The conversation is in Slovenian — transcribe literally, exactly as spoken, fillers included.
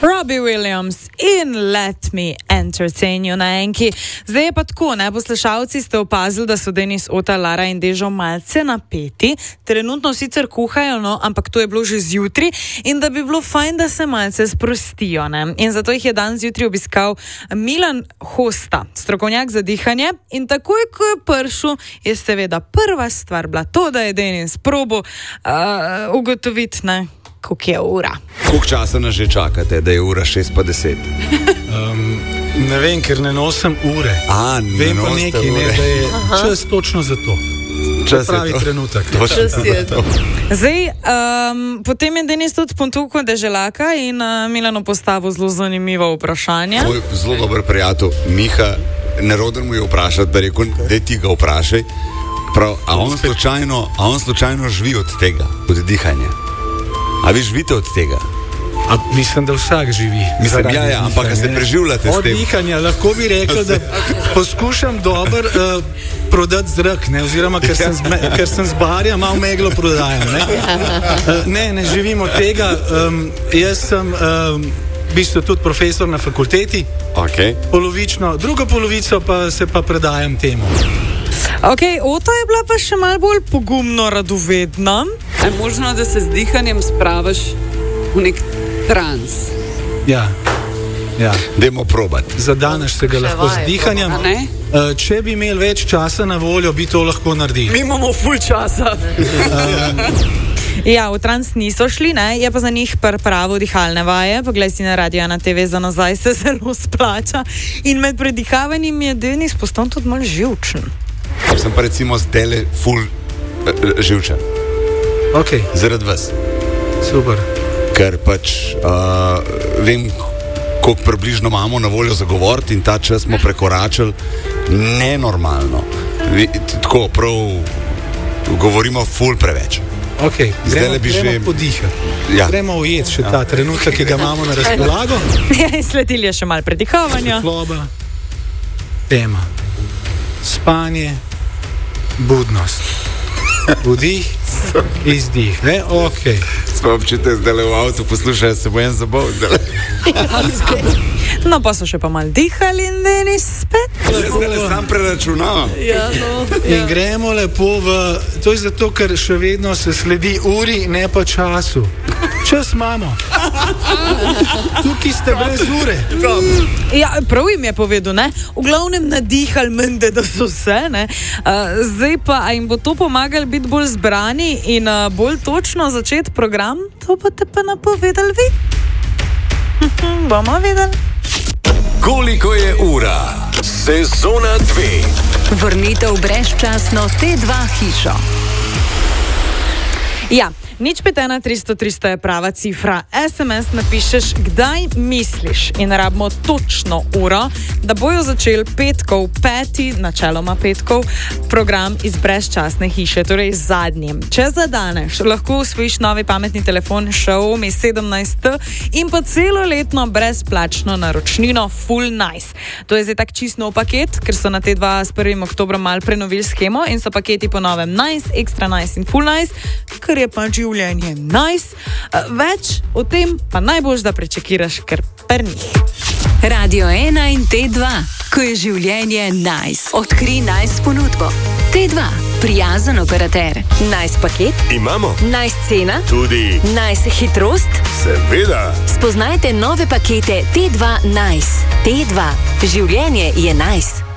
Robbie Williams in Let Me Entertain You na enki. Zdaj je pa tako, ne, poslušalci ste opazili, da so Denis, Ota, Lara in Dežo malce napeti. Trenutno sicer kuhajo, no, ampak to je bilo že zjutraj in da bi bilo fajn, da se malce sprostijo, ne. In zato jih je dan zjutraj obiskal Milan Hosta, strokovnjak za dihanje, in takoj, ko je prišel, je seveda prva stvar bila to, da je Denis probal uh, ugotoviti, ne, koliko je ura. Koliko časa nas že čakate, da je ura šest pa deset? Um, ne vem, ker ne nosim ure. A, ne vem pa nekaj, ne, da je Aha. čas točno za to. Čas pravi je to. trenutek. Čas je to. Zdaj, um, potem je Denis tudi pontukal deželaka in uh, Milano postavil zelo zanimivo vprašanje. Moj zelo dober prijatelj Miha, neroden mu je vprašati, da rekel, da ti ga vprašaj. Prav, a on slučajno, a on slučajno živi od tega, od dihanja? A vi živite od tega? A, mislim, da vsak živi. Mislim, ja, ja, ampak a se preživljate s tem? Od dihanja, lahko bi rekel, da poskušam dober uh, prodati zrak, ne, oziroma ker sem, zme, ker sem z barja, malo meglo prodajam. Ne, uh, ne, ne živim od tega. Um, jaz sem um, v bistvu tudi profesor na fakulteti, okay. Polovično, drugo polovico pa se pa predajam temu. Ok, Ota je bila pa še malo bolj pogumno radovedna. Je možno, da se z dihanjem spraviš v nek trans? Ja, ja. Dajmo probati. Zadaneš se ga še lahko vaj, z dihanjem. Uh, če bi imeli več časa na voljo, bi to lahko naredili. Mi imamo ful časa. Ja, v trans niso šli, ne? Je pa za njih pravo dihalne vaje. Poglej si na Radio na te ve za nazaj, se zelo splača. In med predihavanjem je Denis postal tudi malo živčen. Sem pa recimo zdaj ful uh, živčen. Okay. Zaradi vas. Super. Ker pač uh, vem, koliko približno imamo na voljo za govoriti in ta čas smo prekoračili nenormalno. Vi, tako prav govorimo ful preveč. Okay. Gremo, gremo že... podihati. Ja. Gremo ujeti še ja. ta trenutek, ki ga imamo na razpolago. Ja, sledili je še malo predihavanja. Svetloba, tema, spanje, budnost. Vdih, izdih, ne? Ok. Smo občite zdaj v avtu, poslušajo se bojem za bol. No, pa so še pa malo dihali in Denis spet. Zdaj le sam preračunal. Ja, no. Ja. In gremo lepo v... To je zato, ker še vedno se sledi uri, ne pa času. Čas imamo. Tukaj ste brez ure. Ja, prav jim je povedal, ne? V glavnem nadihali mende, da so vse, ne? Uh, zdaj pa, a jim bo to pomagalo biti bolj zbrani in uh, bolj točno začeti program? To boste pa napovedali vi. Bomo videli. Koliko je ura? Sezona dve. Vrnitev brezčasno T dva hišo. Ja, nič pet ena tristo tristo je prava cifra. es em es napišeš, kdaj misliš in rabimo točno uro, da bojo začeli petkov, peti, načeloma petkov, program iz brezčasne hiše, torej zadnjim. Če zadaneš, lahko usvojiš novi pametni telefon Xiaomi sedemnajst T in pa celoletno brezplačno naročnino Full Nice. To je zdaj tak čist nov paket, ker so na T dva s prvim oktobrom mal prenovili schemo in so paketi po novem Nice, Extra Nice in Full Nice, ker je pa življenje nice. Več o tem pa najbolj, da prečekiraš kar pri njih. Radio ena in T dva, ko je življenje nice. Odkri Nice ponudbo. T dva, prijazen operater. Nice paket? Imamo. Nice cena? Tudi. Nice hitrost? Seveda. Spoznajte nove pakete T dva Nice. T dva, življenje je nice.